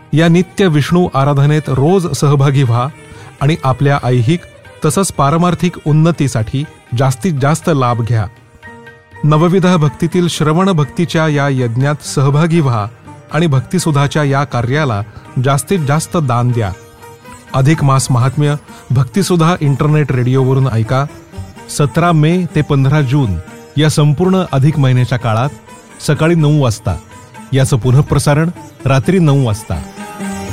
या नित्य विष्णू आराधनेत रोज सहभागी व्हा आणि आपल्या ऐहिक तसंच पारमार्थिक उन्नतीसाठी जास्तीत जास्त लाभ घ्या. नवविध भक्तीतील श्रवण भक्तीच्या या यज्ञात सहभागी व्हा आणि भक्तिसुधाच्या या कार्याला जास्तीत जास्त दान द्या. अधिक मास महात्म्य भक्तिसुधा इंटरनेट रेडिओवरून ऐका. 17 मे ते 15 जून या संपूर्ण अधिक महिन्याच्या काळात सकाळी 9 वाजता. याचं पुनःप्रसारण रात्री 9 वाजता.